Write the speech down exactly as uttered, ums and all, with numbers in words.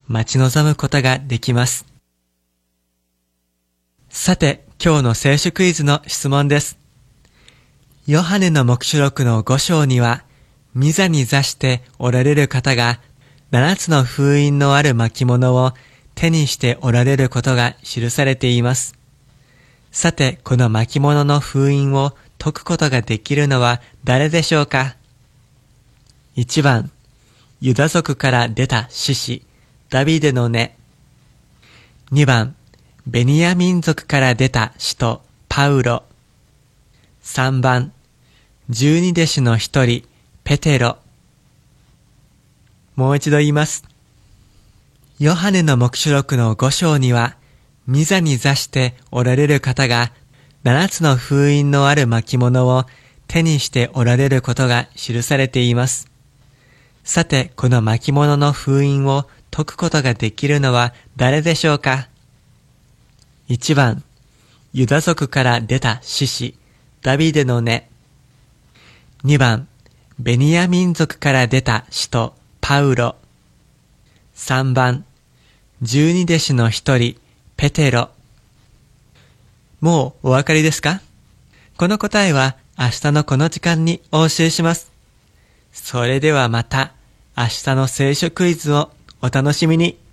待ち望むことができます。さて、今日の聖書クイズの質問です。ヨハネの黙示録のご章には、御座に座しておられる方が、七つの封印のある巻物を手にしておられることが記されています。さて、この巻物の封印を解くことができるのは誰でしょうか？いちばん、ユダ族から出た獅子、ダビデの根。にばん、ベニヤ民族から出た使徒、パウロ。さんばん、十二弟子の一人、ペテロ。もう一度言います。ヨハネの黙示録のご章には、御座に座しておられる方が、七つの封印のある巻物を手にしておられることが記されています。さて、この巻物の封印を解くことができるのは誰でしょうか？いちばん、ユダ族から出た獅子、ダビデの根。にばん、ベニヤ民族から出た使徒、パウロ。さんばん、十二弟子の一人、ペテロ。もうお分かりですか？この答えは明日のこの時間にお教えします。それではまた明日の聖書クイズをお楽しみに。